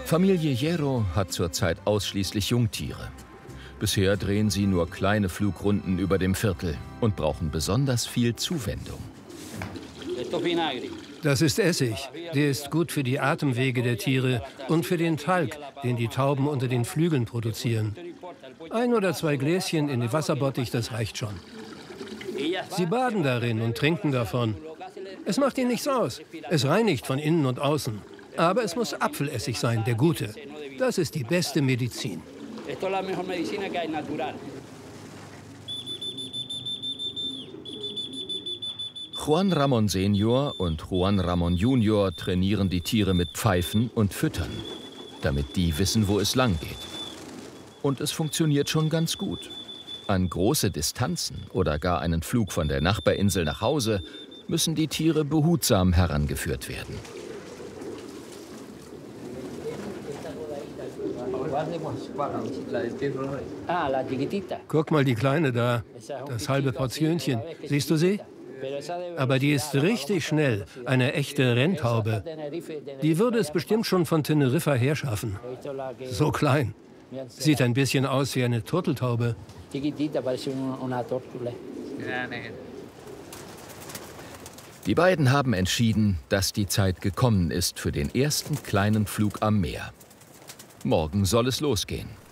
Familie Hierro hat zurzeit ausschließlich Jungtiere. Bisher drehen sie nur kleine Flugrunden über dem Viertel und brauchen besonders viel Zuwendung. Das ist Essig. Der ist gut für die Atemwege der Tiere und für den Talg, den die Tauben unter den Flügeln produzieren. 1 oder 2 Gläschen in den Wasserbottich, das reicht schon. Sie baden darin und trinken davon. Es macht ihnen nichts aus. Es reinigt von innen und außen. Aber es muss Apfelessig sein, der gute. Das ist die beste Medizin. Juan Ramon Senior und Juan Ramon Junior trainieren die Tiere mit Pfeifen und Füttern, damit die wissen, wo es lang geht. Und es funktioniert schon ganz gut. An große Distanzen oder gar einen Flug von der Nachbarinsel nach Hause müssen die Tiere behutsam herangeführt werden. Guck mal die Kleine da, das halbe Portionchen. Siehst du sie? Aber die ist richtig schnell, eine echte Renntaube. Die würde es bestimmt schon von Teneriffa her schaffen. So klein. Sieht ein bisschen aus wie eine Turteltaube. Die beiden haben entschieden, dass die Zeit gekommen ist für den ersten kleinen Flug am Meer. Morgen soll es losgehen.